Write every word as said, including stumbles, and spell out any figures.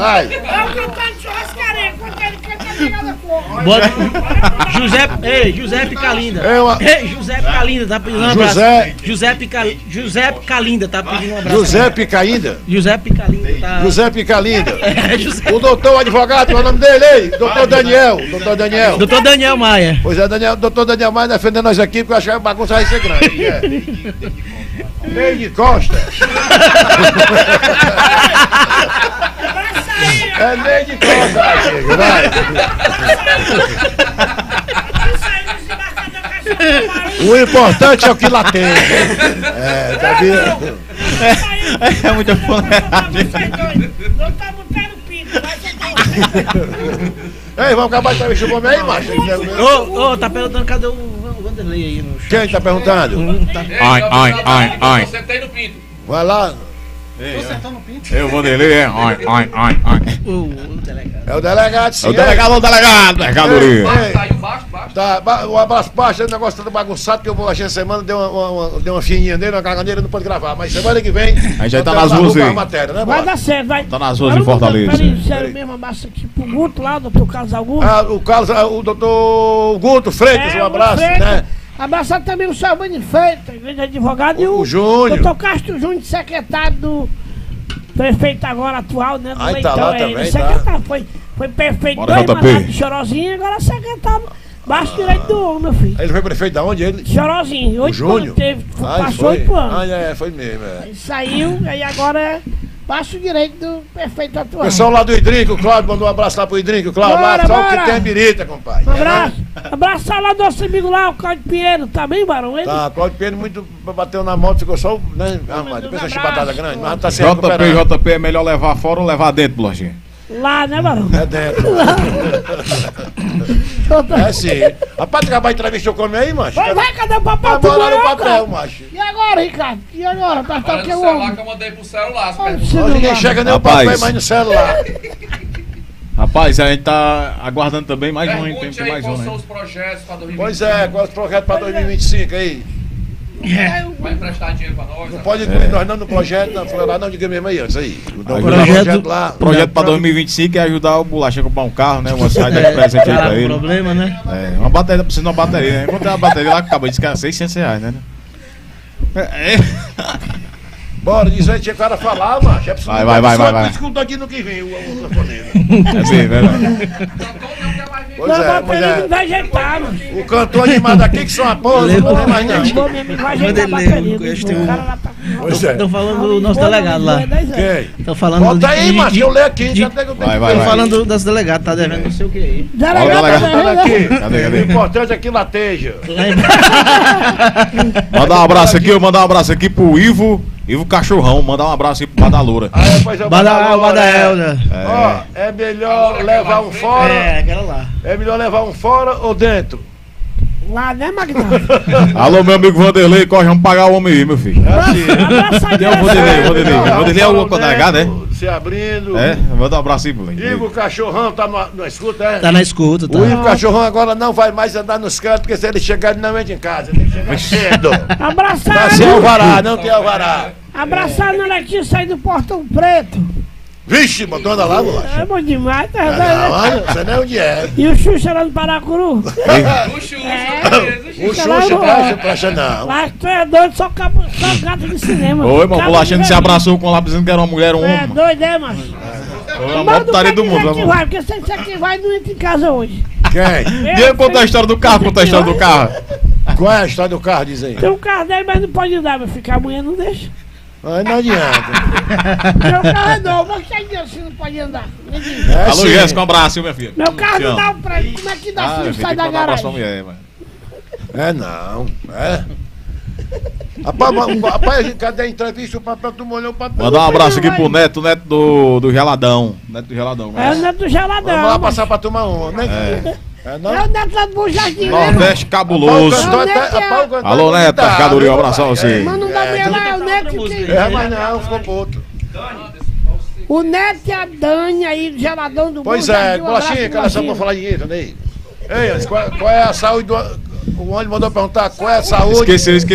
Vai. É o cantor de churrascaria, quando ele canta ligada fogo. Bota... José, ei, José Picalinda. É uma... Ei, José Picalinda tá pedindo um abraço. José. José Pica... José Picalinda tá pedindo um abraço. José Picalinda. José Picalinda tá. José Picalinda. É, José. O doutor advogado, qual é o nome dele aí? Doutor Daniel. Doutor Daniel. Doutor Daniel Maia. Pois é, Daniel, doutor Daniel Maia defendendo nós aqui, porque eu acho que a bagunça vai ser grande. É. Neide Costa. É Neide Costa, vai, chega, vai. O importante é o que lá tem. É, tá vendo? É, é muita fuleiragem. Não tá botando pinto, vai ser. Ei, vamos acabar de entrevistar o homem aí, macho? Ô, ô, tá perguntando cadê o o Vanderlei aí no chat? Quem tá perguntando? Hum, tá. Ai, ai, ai, ai. Você tem no pinto. Vai lá. Eu vou dele, é. Ai, ai, ai, ai. O, o delegado. É o delegado, sim. É o delegado, o delegado, delegadoria. Ei, Saiu baixo, baixo. Tá, ba- um abraço baixo, o negócio tá bagunçado, que eu vou lá essa semana, deu uma, uma, uma- deu uma fininha nele, uma caganeira, não pode gravar. Mas semana que vem. A gente já tá nós nas ruas arrumamos aí. a matéria, né, Vai bora? dar certo, vai. Tá nas ruas de Fortaleza. Peraí, sério mesmo, abraço aqui pro Guto lá, doutor Carlos Augusto. Ah, o Carlos, ah, o doutor Guto Freitas, um o abraço, Freitas. né? Abraçar também o senhor Bani Freitas, grande advogado, e O- o, o Júnior. doutor Castro Júnior, secretário do prefeito agora atual, né? Do Ai, Leitão, tá lá é, também, ele, tá. secretário, foi, foi prefeito Bora, dois J P. mandatos de Chorozinho, agora secretário, baixo direito do homem, meu filho. Ele foi prefeito da onde? Ele? Chorozinho, oito Júnior? anos teve, Ai, passou foi. oito anos. Ah, é, foi mesmo, é. Aí saiu, aí agora é baixo direito do prefeito O atual. pessoal lá do Idrinco, o Cláudio mandou um abraço lá pro Idrinco, o Cláudio, lá, Bora, só o bora. que tem é birita, compadre. Um abraço. Abraçar lá do nosso amigo lá, o Cláudio Pinheiro, tá bem, Barão? Ele Tá, Cláudio Pedro muito bateu na moto, ficou só, né? Ah, mas depois a chibatada grande, mas tá se J P, recuperando. J P é melhor levar fora ou levar dentro, Blochinha? lá, né, Barão? É dentro. É sim. Rapaz, acabar a entrevista eu come aí, macho? Vai, vai, cadê o Vai papel? morar no Tudo papel, cara? macho. E agora, Ricardo? E agora? Tá, tá Olha o que no o celular homem? que eu mandei pro celular. as Olha o perguntas. Hoje ninguém celular. chega nem o Rapaz. papel, mas no celular. Rapaz, a gente tá aguardando também mais um, hein? Tem, Pergunte tem aí mais quais um, são né? os projetos para dois mil e vinte e cinco. Pois é, qual é o projeto pra dois mil e vinte e cinco aí? Vai emprestar dinheiro para nós? Não né? pode incluir nós não no projeto, não, foi lá não, diga mesmo aí antes aí. Então, Aí, o projeto- lá. O projeto pra dois mil e vinte e cinco é ajudar o Bolacha a comprar um carro, né? Uma saída de presente aí Tá pra com ele. problema, né? É, uma bateria, precisa de uma bateria, né? Encontrei uma bateria lá que acabou de ficar seiscentos reais, né? É, é. Bora, diz aí, tinha cara falar, macho. É preciso Vai, vai, vai, só vai, vai. escuta aqui no que vem, o, o telefonema. É assim, né? Pois Não, é, mas pois ele é. não vai ajeitar, mano. O cantor animado aqui, que são a porra, não tem mais não. Vou mesmo, vai ajeitar a Vanderlei, bateria. eu acho O que tem um- cara lá tá... Pois é. Estão falando do nosso delegado lá. Quem? Estão falando Bota de- aí, de- macho, de- eu leio aqui, de- já tem que eu tenho Vai, que vai, ver. Estão falando do nosso delegado, tá devendo não sei o que aí. Delegado, Olha o tá delegado. Olha aqui, Cadê, cadê? o importante é que lateja. Mandar um abraço aqui, eu mandar um abraço aqui pro Ivo, Ivo Cachorrão, mandar um abraço aí pro Badaloura. Aí depois eu Bada, Badael, é. né? Ó, é melhor levar um fora, É, aquela lá. é melhor levar um fora ou dentro? Lá, né, Magnata? Alô, meu amigo Vanderlei, corre, vamos pagar o homem aí, meu filho. É assim. Abraça aí, Tem um Vanderlei, Vanderlei. Não, Vanderlei é o fora delegado, é? dentro, Se abrindo. É, manda um abraço aí, moleque. Ivo Cachorrão tá no, no escuta, é? Tá na escuta, tá. O Ivo Cachorrão agora não vai mais andar nos cantos, porque se ele chegar, ele não entra em casa. Tem que chegar cedo. Abraçar, Tá sem alvará, não tem alvará. abraçar na Netinho, sair do Portão Preto. Vixe, botou anda lá, É bolacha. bom demais, tá? Não, olha, você não é onde é. E o Xuxa lá no Paracuru? O Xuxa, O Xuxa lá Xuxa no- tá, você praxa não. Mas tu é doido, só, cabo, só gato de cinema. Ô, irmão, Cabo Bolachando de se velhinho. abraçou com lá dizendo que era uma mulher ou um É homem. doido, é, macho? Foi a maior Manda o putaria do que mundo, quiser que vamos. vai, porque se ele disser que vai, não entra em casa hoje. Quem? Diga, conta a história do carro, conta a história do carro. Qual é a história do carro, diz aí? Tem um carro dele, mas não pode andar, meu filho, que a mulher não deixa. Aí não adianta. Meu carro é novo, mas que adianta se não pode andar? Me diz. É Alô, sim. Jéssica, um abraço, minha filha. Meu carro Te não amo. dá pra ele, como é que dá Ah, se meu não filho, sai tem que da mandar um abraço pra garagem? mulher, mano. É não, é. Rapaz, ma- rapaz, a gente cadê a entrevista? O papel, tu molhou o papel. Mandar um abraço aqui pro Neto, Neto do, do Geladão. Neto do Geladão. É o neto do geladão. Vamos lá passar pra tomar uma, né? É. É não? É o neto lá do Bom Jardim, né? Nordeste cabuloso. Rapaz, o cantor É o até- Neto, é. rapaz, o cantor Alô, até Neto, tá, Pescadoria, um viu, abraço a papai? você. Mano, da minha lá é o neto que... É, mas não, ficou pro outro. O neto e a Dani aí, do geladão do Pois Bom é, Jardim, um bolachinha, abraço, que ela só pra bolachinha. falar dinheiro, né? Ei, qual, qual é a saúde do... O ônibus mandou perguntar qual é a saúde... Esqueceu, esqueceu.